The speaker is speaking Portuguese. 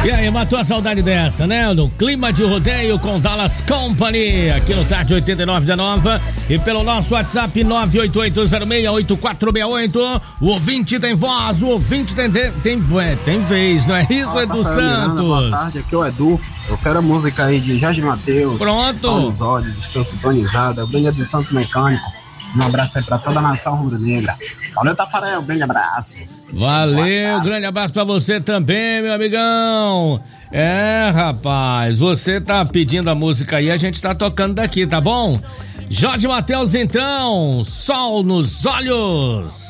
E aí, matou a saudade dessa, né? No clima de rodeio com Dallas Company, aqui no Tarde 89 da Nova e pelo nosso WhatsApp 988068468. O ouvinte tem voz, o ouvinte tem vez, não é isso, Edu Santos? Boa tarde, aqui é o Edu. Eu quero a música aí de Jorge Mateus. Pronto. Sol nos olhos, estou sintonizado. Eu venho do Santos Mecânico. Um abraço aí pra toda a nação rubro-negra. Valeu, Tafarel, um grande abraço. Valeu, grande abraço pra você também, meu amigão. É, rapaz, você tá pedindo a música aí, a gente tá tocando daqui, tá bom? Jorge Mateus, então, Sol nos Olhos.